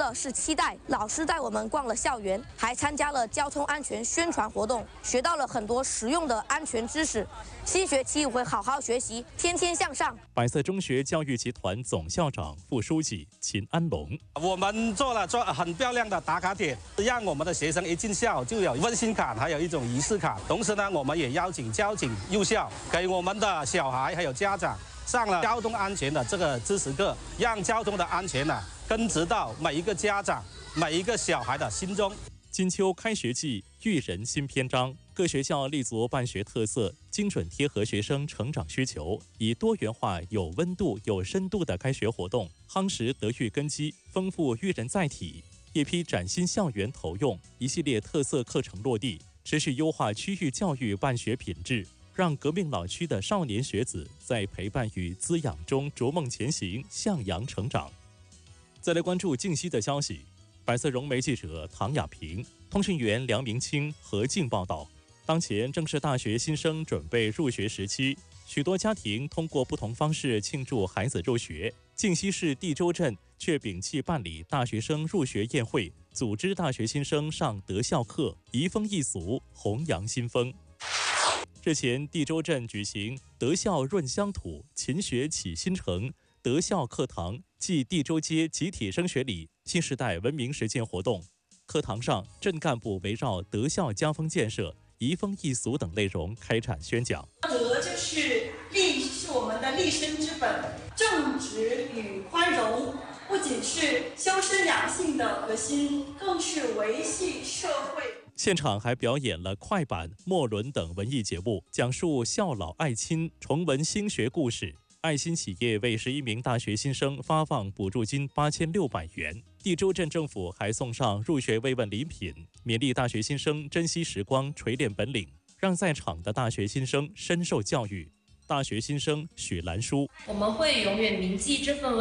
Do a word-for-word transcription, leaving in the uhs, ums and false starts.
的是期待。老师带我们逛了校园，还参加了交通安全宣传活动，学到了很多实用的安全知识。新学期我会好好学习，天天向上。 百色中学教育集团总校长、副书记秦安龙， 我们做了做很漂亮的打卡点，让我们的学生一进校就有温馨感，还有一种仪式感。同时呢，我们也邀请交警入校，给我们的小孩还有家长上了交通安全的这个知识课，让交通的安全呢根植到每一个家长、每一个小孩的心中。 金秋开学季，育人新篇章。各学校立足办学特色，精准贴合学生成长需求，以多元化、有温度、有深度的开学活动，夯实德育根基，丰富育人载体。一批崭新校园投用，一系列特色课程落地，持续优化区域教育办学品质，让革命老区的少年学子在陪伴与滋养中逐梦前行，向阳成长。再来关注近期的消息。百色融媒记者唐亚平、通讯员梁明清、何静报道。当前正是大学新生准备入学时期，许多家庭通过不同方式庆祝孩子入学。靖西市地州镇却摒弃办理大学生入学宴会，组织大学新生上德校课，移风易俗，弘扬新风。日前，地州镇举行德校润乡土，勤学启新城德校课堂暨地州街集体升学礼新时代文明实践活动。课堂上，镇干部围绕德校家风建设、移风易俗等内容开展宣讲。 德就是立，是我们的立身之本，正直与宽容不仅是修身养性的核心，更是维系社会。 现场还表演了快板、末轮等文艺节目，讲述孝老爱亲、重温兴学故事。爱心企业为十一名大学新生发放补助金八千六百元。地州镇政府还送上入学慰问礼品，勉励大学新生珍惜时光、锤炼本领，让在场的大学新生深受教育。大学新生许兰书， 我们会永远铭记这份